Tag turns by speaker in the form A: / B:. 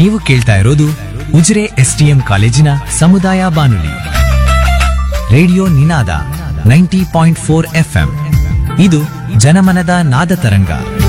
A: ನೀವು ಕೇಳ್ತಾ ಇರೋದು ಉಜಿರೆ ಎಸ್ಟಿಎಂ ಕಾಲೇಜಿನ ಸಮುದಾಯ ಬಾನುಲಿ ರೇಡಿಯೋ ನಿನಾದ 90.4 FM. ಇದು ಜನಮನದ ನಾದ ತರಂಗ.